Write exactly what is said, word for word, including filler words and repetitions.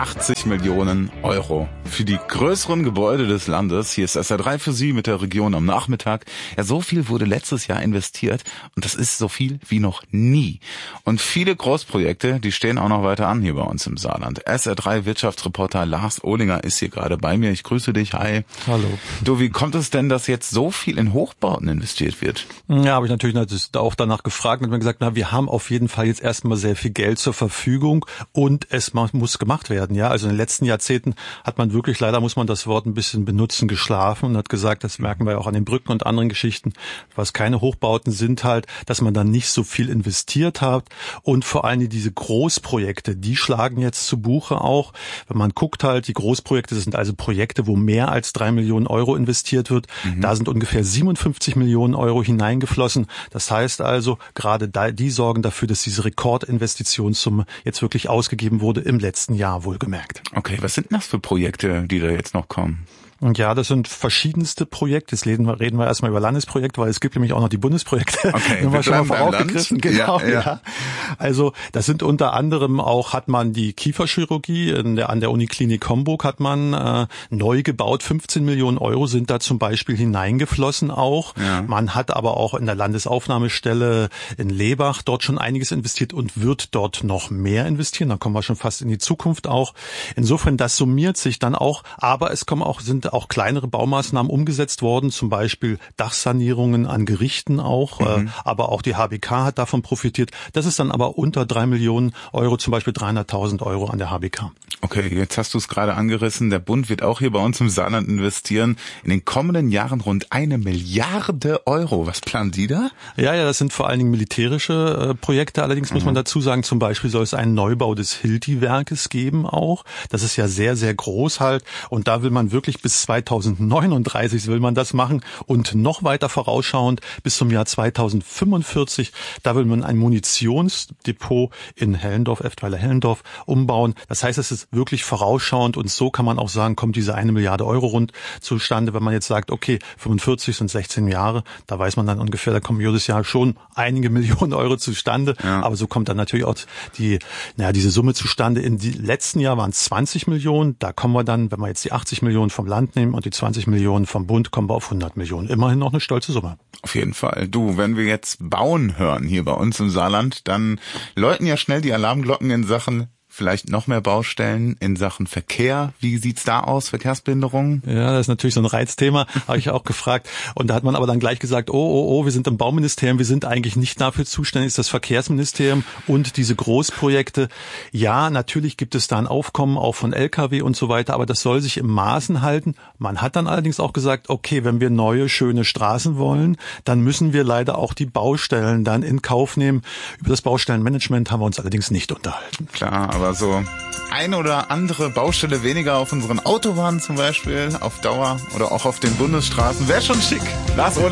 achtzig Millionen Euro für die größeren Gebäude des Landes. Hier ist S R drei für Sie mit der Region am Nachmittag. Ja, so viel wurde letztes Jahr investiert und das ist so viel wie noch nie. Und viele Großprojekte, die stehen auch noch weiter an hier bei uns im Saarland. S R drei Wirtschaftsreporter Lars Ohlinger ist hier gerade bei mir. Ich grüße dich. Hi. Hallo. Du, wie kommt es denn, dass jetzt so viel in Hochbauten investiert wird? Ja, habe ich natürlich auch danach gefragt und mir gesagt, na, wir haben auf jeden Fall jetzt erstmal sehr viel Geld zur Verfügung und es muss gemacht werden. Ja, also in den letzten Jahrzehnten hat man wirklich, leider muss man das Wort ein bisschen benutzen, geschlafen und hat gesagt, das merken wir auch an den Brücken und anderen Geschichten, was keine Hochbauten sind halt, dass man dann nicht so viel investiert hat und vor allem diese Großprojekte, die schlagen jetzt zu Buche auch. Wenn man guckt halt, die Großprojekte, das sind also Projekte, wo mehr als drei Millionen Euro investiert wird. Mhm. Da sind ungefähr siebenundfünfzig Millionen Euro hineingeflossen. Das heißt also, gerade da, die sorgen dafür, dass diese Rekordinvestitionssumme jetzt wirklich ausgegeben wurde, im letzten Jahr wohlgemerkt. Okay, was sind das für Projekte, die da jetzt noch kommen? Und ja, das sind verschiedenste Projekte. Jetzt reden wir, reden wir erstmal über Landesprojekte, weil es gibt nämlich auch noch die Bundesprojekte. Okay, wir schon mal vorausgegriffen. Genau, ja, ja. ja. Also das sind unter anderem auch, hat man die Kieferchirurgie in der, an der Uniklinik Homburg hat man äh, neu gebaut. fünfzehn Millionen Euro sind da zum Beispiel hineingeflossen auch. Ja. Man hat aber auch in der Landesaufnahmestelle in Lebach dort schon einiges investiert und wird dort noch mehr investieren. Da kommen wir schon fast in die Zukunft auch. Insofern, das summiert sich dann auch. Aber es kommen auch, sind auch kleinere Baumaßnahmen umgesetzt worden, zum Beispiel Dachsanierungen an Gerichten auch, mhm. äh, aber auch die H B K hat davon profitiert. Das ist dann aber unter drei Millionen Euro, zum Beispiel dreihunderttausend Euro an der H B K. Okay, jetzt hast du es gerade angerissen. Der Bund wird auch hier bei uns im Saarland investieren. In den kommenden Jahren rund eine Milliarde Euro. Was planen die da? Ja, ja, das sind vor allen Dingen militärische äh, Projekte. Allerdings muss mhm. man dazu sagen, zum Beispiel soll es einen Neubau des Hilti-Werkes geben auch. Das ist ja sehr, sehr groß halt. Und da will man wirklich bis zweitausendneununddreißig will man das machen und noch weiter vorausschauend bis zum Jahr zweitausendfünfundvierzig, da will man ein Munitionsdepot in Hellendorf, Eftweiler Hellendorf umbauen. Das heißt, es ist wirklich vorausschauend und so kann man auch sagen, kommt diese eine Milliarde Euro rund zustande, wenn man jetzt sagt, okay, fünfundvierzig sind sechzehn Jahre, da weiß man dann ungefähr, da kommen jedes Jahr schon einige Millionen Euro zustande, ja. Aber so kommt dann natürlich auch die, naja, diese Summe zustande. In die letzten Jahr waren es zwanzig Millionen, da kommen wir dann, wenn wir jetzt die achtzig Millionen vom Land nehmen und die zwanzig Millionen vom Bund, kommen wir auf hundert Millionen. Immerhin noch eine stolze Summe. Auf jeden Fall. Du, wenn wir jetzt bauen hören hier bei uns im Saarland, dann läuten ja schnell die Alarmglocken in Sachen vielleicht noch mehr Baustellen in Sachen Verkehr. Wie sieht's da aus, Verkehrsbehinderung? Ja, das ist natürlich so ein Reizthema, habe ich auch gefragt. Und da hat man aber dann gleich gesagt, oh, oh, oh, wir sind im Bauministerium, wir sind eigentlich nicht dafür zuständig, ist das Verkehrsministerium und diese Großprojekte. Ja, natürlich gibt es da ein Aufkommen auch von L K W und so weiter, aber das soll sich im Maßen halten. Man hat dann allerdings auch gesagt, okay, wenn wir neue, schöne Straßen wollen, dann müssen wir leider auch die Baustellen dann in Kauf nehmen. Über das Baustellenmanagement haben wir uns allerdings nicht unterhalten. Klar, aber Aber so eine oder andere Baustelle weniger auf unseren Autobahnen zum Beispiel, auf Dauer oder auch auf den Bundesstraßen, wäre schon schick. Lars Ohlinger.